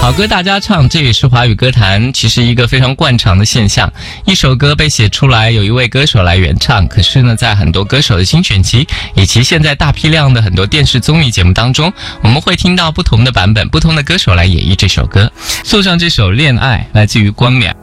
好歌大家唱，这也是华语歌坛其实一个非常惯常的现象。一首歌被写出来，有一位歌手来原唱，可是呢，在很多歌手的精选集以及现在大批量的很多电视综艺节目当中，我们会听到不同的版本，不同的歌手来演绎这首歌。送上这首《恋爱》，来自于光良。